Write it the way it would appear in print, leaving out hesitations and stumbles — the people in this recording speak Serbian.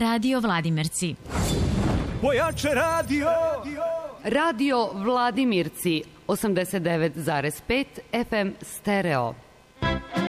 Radio Vladimirci. Pojače radio! Radio Vladimirci 89,5 FM stereo.